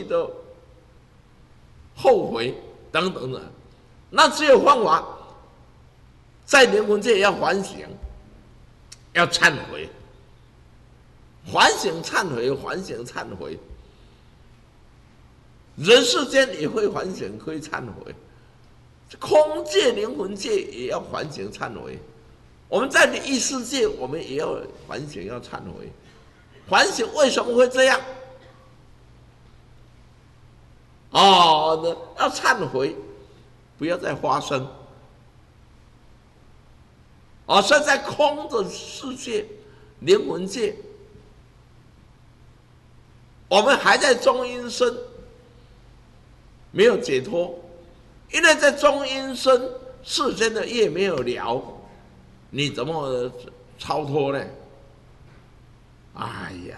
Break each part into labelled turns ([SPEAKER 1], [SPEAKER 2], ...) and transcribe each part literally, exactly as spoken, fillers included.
[SPEAKER 1] 的后悔等等的，那只有方法，在灵魂界要反省，要忏悔，反省忏悔，反省忏悔。人世间也会反省，可以忏悔；空界、灵魂界也要反省忏悔。我们在异世界，我们也要反省，要忏悔。反省为什么会这样？哦，要忏悔，不要再发生。哦，所以在空的世界、灵魂界，我们还在中阴身。没有解脱，因为在中阴身世间的业没有了，你怎么超脱呢？哎呀，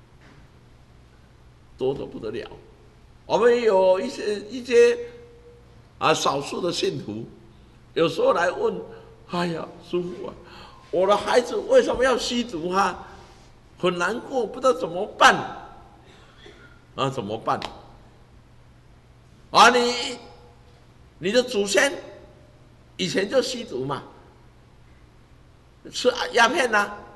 [SPEAKER 1] 多得不得了！我们有一些一些啊少数的信徒，有时候来问：哎呀，师父啊，我的孩子为什么要吸毒啊？很难过，不知道怎么办啊？怎么办？啊，你你的祖先以前就吸毒嘛，吃鸦片呐、啊。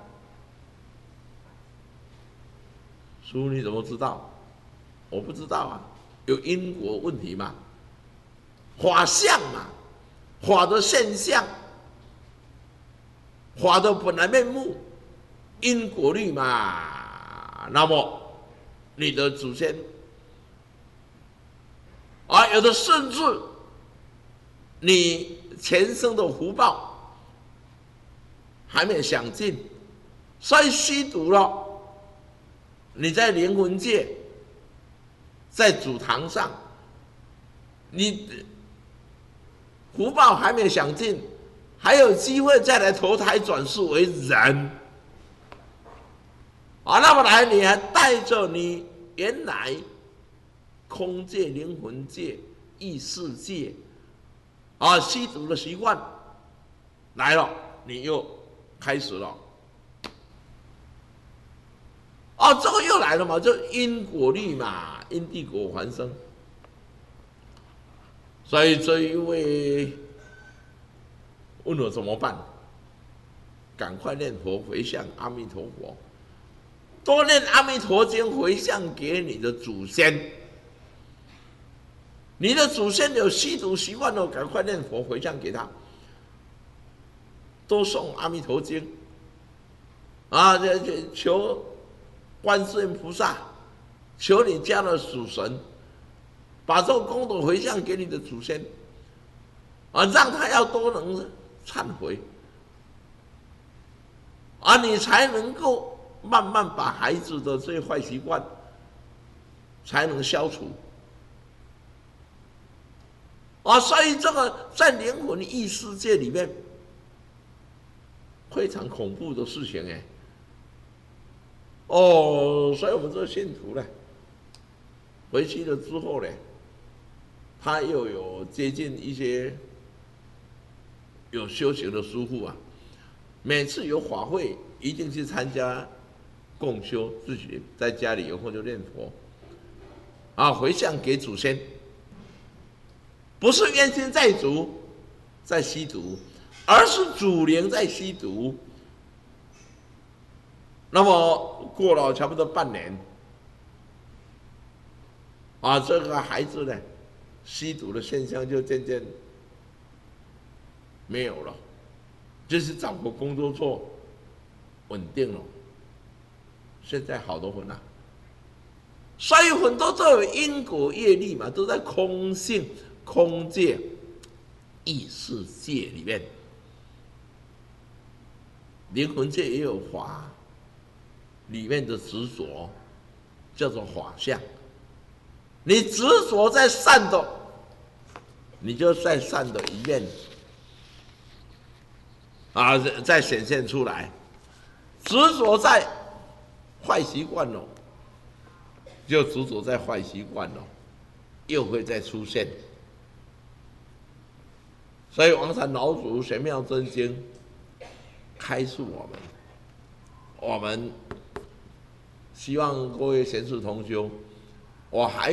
[SPEAKER 1] 师父你怎么知道？我不知道啊，有因果问题嘛，法相嘛，法的现象，法的本来面目，因果律嘛。那么你的祖先。啊，有的甚至你前生的福报还没享尽，所以吸毒了。你在灵魂界，在祖堂上，你福报还没享尽，还有机会再来投胎转世为人。啊，那么来，你还带着你原来。空界、灵魂界、异世界，啊，吸毒的习惯来了，你又开始了，哦，这个又来了嘛，就因果律嘛，因地果还生。所以这一位问我怎么办，赶快念佛回向阿弥陀佛，多念阿弥陀经回向给你的祖先。你的祖先有吸毒习惯了，赶快念佛回向给他，多诵阿弥陀经，啊，求观世音菩萨，求你家的祖神，把这个功德回向给你的祖先，啊，让他要多能忏悔，啊，你才能够慢慢把孩子的这些坏习惯才能消除。啊，所以这个在灵魂异世界里面非常恐怖的事情哎。哦，所以我们这个信徒呢，回去了之后呢，他又有接近一些有修行的师父啊，每次有法会一定去参加共修，自己在家里有空就念佛，啊，回向给祖先。不是冤亲债主在吸毒，而是祖灵在吸毒。那么过了差不多半年，啊，这个孩子呢，吸毒的现象就渐渐没有了，就是找个工作做，稳定了，现在好多很啊。所以很多都有因果业力嘛，都在空性。空界、异世界里面，灵魂界也有法，里面的执着叫做法相。你执着在善的，你就在善的一面啊，再显现出来；执着在坏习惯了，就执着在坏习惯了，又会再出现。所以王禅老祖玄妙真经开示我们，我们希望各位贤士同修，我还